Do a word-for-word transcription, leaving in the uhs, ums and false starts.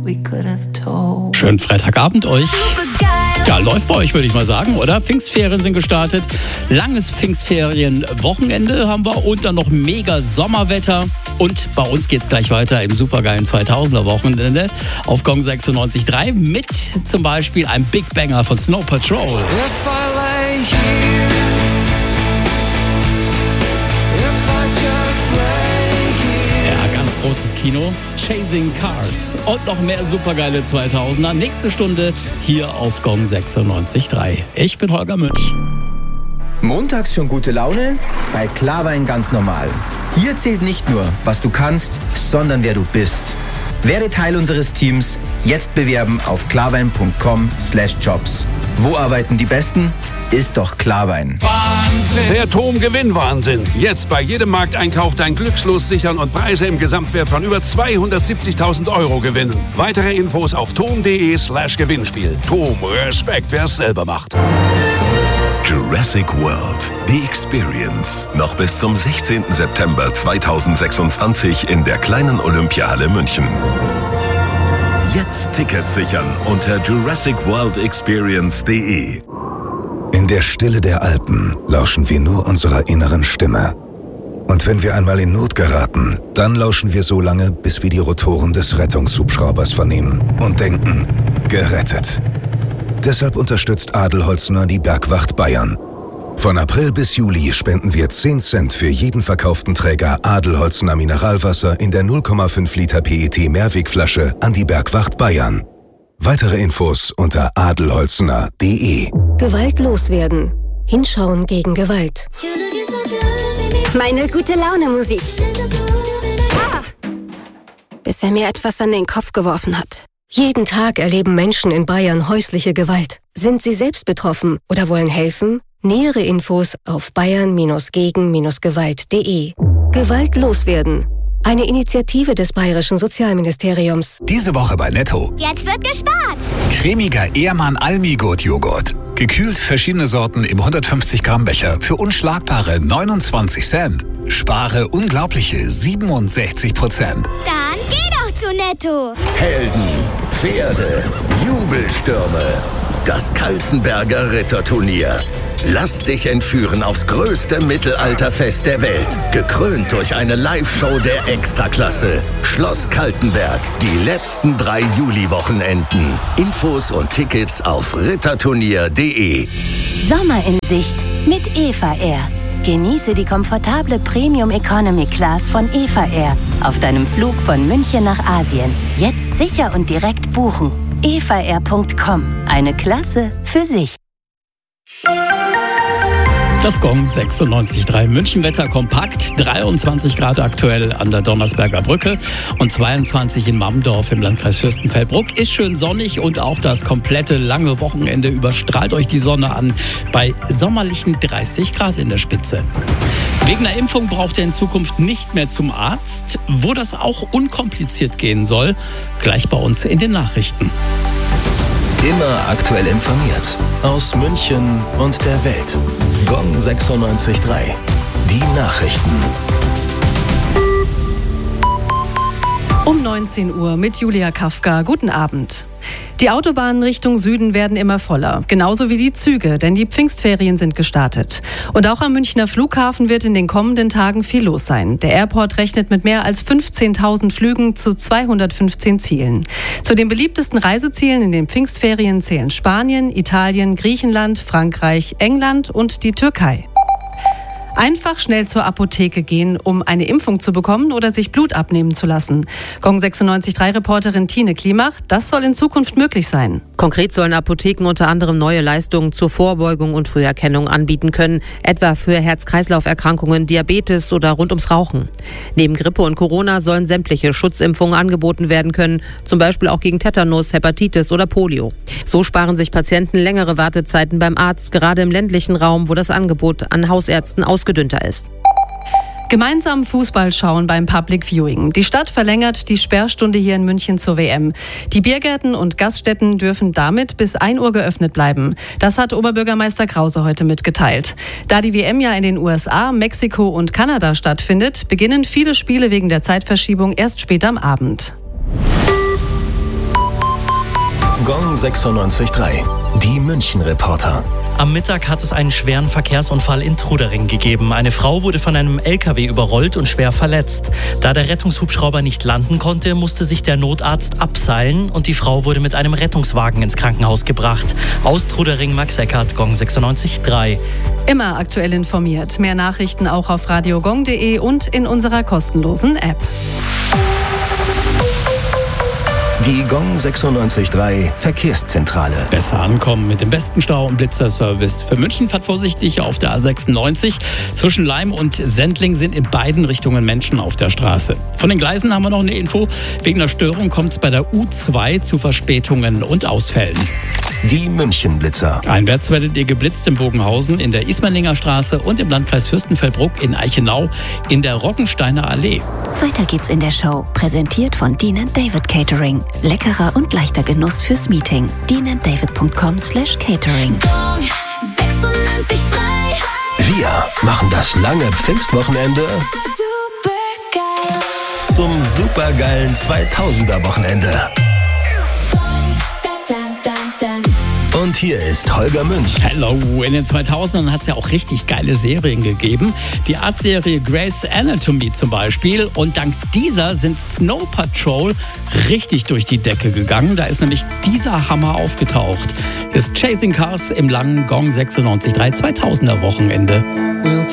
Schönen Freitagabend euch. Ja, läuft bei euch, würde ich mal sagen, oder? Pfingstferien sind gestartet. Langes Pfingstferien-Wochenende haben wir und dann noch mega Sommerwetter. Und bei uns geht's gleich weiter im supergeilen zweitausender-Wochenende auf Gong sechsundneunzig Komma drei mit zum Beispiel einem Big Banger von Snow Patrol. Großes Kino, Chasing Cars und noch mehr supergeile zweitausender. Nächste Stunde hier auf Gong sechsundneunzig Komma drei. Ich bin Holger Münch. Montags schon gute Laune? Bei Klarwein ganz normal. Hier zählt nicht nur, was du kannst, sondern wer du bist. Werde Teil unseres Teams. Jetzt bewerben auf klarwein punkt com slash jobs. Wo arbeiten die Besten? Ist doch Klarwein. Wahnsinn. Der Tom-Gewinn-Wahnsinn. Jetzt bei jedem Markteinkauf dein Glückslos sichern und Preise im Gesamtwert von über zweihundertsiebzigtausend Euro gewinnen. Weitere Infos auf tom.de slash Gewinnspiel. Tom, Respekt, wer es selber macht. Jurassic World, The Experience. Noch bis zum sechzehnten September zweitausendsechsundzwanzig in der kleinen Olympiahalle München. Jetzt Tickets sichern unter jurassic world experience punkt de. In der Stille der Alpen lauschen wir nur unserer inneren Stimme. Und wenn wir einmal in Not geraten, dann lauschen wir so lange, bis wir die Rotoren des Rettungshubschraubers vernehmen und denken, gerettet. Deshalb unterstützt Adelholzner die Bergwacht Bayern. Von April bis Juli spenden wir zehn Cent für jeden verkauften Träger Adelholzner Mineralwasser in der null Komma fünf Liter P E T Mehrwegflasche an die Bergwacht Bayern. Weitere Infos unter adelholzner punkt de. Gewalt loswerden. Hinschauen gegen Gewalt. Meine gute Laune Musik. Ah. Bis er mir etwas an den Kopf geworfen hat. Jeden Tag erleben Menschen in Bayern häusliche Gewalt. Sind sie selbst betroffen oder wollen helfen? Nähere Infos auf bayern gegen gewalt punkt de. Gewalt loswerden. Eine Initiative des Bayerischen Sozialministeriums. Diese Woche bei Netto. Jetzt wird gespart. Cremiger Ehrmann Almigurt Joghurt. Gekühlt verschiedene Sorten im hundertfünfzig Gramm Becher für unschlagbare neunundzwanzig Cent. Spare unglaubliche siebenundsechzig Prozent. Dann geh doch zu Netto. Helden, Pferde, Jubelstürme. Das Kaltenberger Ritterturnier. Lass dich entführen aufs größte Mittelalterfest der Welt. Gekrönt durch eine Live-Show der Extraklasse. Schloss Kaltenberg. Die letzten drei Juli-Wochenenden. Infos und Tickets auf ritterturnier punkt de. Sommer in Sicht mit Eva Air. Genieße die komfortable Premium Economy Class von Eva Air auf deinem Flug von München nach Asien. Jetzt sicher und direkt buchen. eva air punkt com. Eine Klasse für sich. Das Gong sechsundneunzig Komma drei Münchenwetter kompakt, dreiundzwanzig Grad aktuell an der Donnersberger Brücke und zweiundzwanzig in Mammendorf im Landkreis Fürstenfeldbruck. Ist schön sonnig und auch das komplette lange Wochenende überstrahlt euch die Sonne an bei sommerlichen dreißig Grad in der Spitze. Wegen der Impfung braucht ihr in Zukunft nicht mehr zum Arzt, wo das auch unkompliziert gehen soll. Gleich bei uns in den Nachrichten. Immer aktuell informiert. Aus München und der Welt. Gong sechsundneunzig Komma drei. Die Nachrichten. Um neunzehn Uhr mit Julia Kafka. Guten Abend. Die Autobahnen Richtung Süden werden immer voller. Genauso wie die Züge, denn die Pfingstferien sind gestartet. Und auch am Münchner Flughafen wird in den kommenden Tagen viel los sein. Der Airport rechnet mit mehr als fünfzehntausend Flügen zu zweihundertfünfzehn Zielen. Zu den beliebtesten Reisezielen in den Pfingstferien zählen Spanien, Italien, Griechenland, Frankreich, England und die Türkei. Einfach schnell zur Apotheke gehen, um eine Impfung zu bekommen oder sich Blut abnehmen zu lassen. Gong sechsundneunzig Komma drei Reporterin Tine Klimach, das soll in Zukunft möglich sein. Konkret sollen Apotheken unter anderem neue Leistungen zur Vorbeugung und Früherkennung anbieten können, etwa für Herz-Kreislauf-Erkrankungen, Diabetes oder rund ums Rauchen. Neben Grippe und Corona sollen sämtliche Schutzimpfungen angeboten werden können, zum Beispiel auch gegen Tetanus, Hepatitis oder Polio. So sparen sich Patienten längere Wartezeiten beim Arzt, gerade im ländlichen Raum, wo das Angebot an Hausärzten ausgedünnter ist. Gemeinsam Fußball schauen beim Public Viewing. Die Stadt verlängert die Sperrstunde hier in München zur W M. Die Biergärten und Gaststätten dürfen damit bis ein Uhr geöffnet bleiben. Das hat Oberbürgermeister Krause heute mitgeteilt. Da die W M ja in den U S A, Mexiko und Kanada stattfindet, beginnen viele Spiele wegen der Zeitverschiebung erst spät am Abend. Gong sechsundneunzig Komma drei. Die München-Reporter. Am Mittag hat es einen schweren Verkehrsunfall in Trudering gegeben. Eine Frau wurde von einem L K W überrollt und schwer verletzt. Da der Rettungshubschrauber nicht landen konnte, musste sich der Notarzt abseilen und die Frau wurde mit einem Rettungswagen ins Krankenhaus gebracht. Aus Trudering, Max Eckert, Gong sechsundneunzig Komma drei. Immer aktuell informiert. Mehr Nachrichten auch auf radiogong punkt de und in unserer kostenlosen App. Die Gong sechsundneunzig Komma drei Verkehrszentrale. Besser ankommen mit dem besten Stau- und Blitzerservice. Für München fahrt vorsichtig auf der A sechsundneunzig. Zwischen Laim und Sendling sind in beiden Richtungen Menschen auf der Straße. Von den Gleisen haben wir noch eine Info. Wegen der Störung kommt es bei der U zwei zu Verspätungen und Ausfällen. Die München-Blitzer. Einwärts werdet ihr geblitzt in Bogenhausen, in der Ismaninger Straße und im Landkreis Fürstenfeldbruck in Eichenau in der Roggensteiner Allee. Weiter geht's in der Show. Präsentiert von Dean and David Catering. Leckerer und leichter Genuss fürs Meeting. dean and david punkt com slash catering. sechsundneunzig Komma drei. Wir machen das lange Pfingstwochenende supergeil zum supergeilen zweitausender-Wochenende. Und hier ist Holger Münch. Hello, in den zweitausendern hat es ja auch richtig geile Serien gegeben. Die Art-Serie Grey's Anatomy zum Beispiel. Und dank dieser sind Snow Patrol richtig durch die Decke gegangen. Da ist nämlich dieser Hammer aufgetaucht. Ist Chasing Cars im langen Gong sechsundneunzig Komma drei zweitausender Wochenende.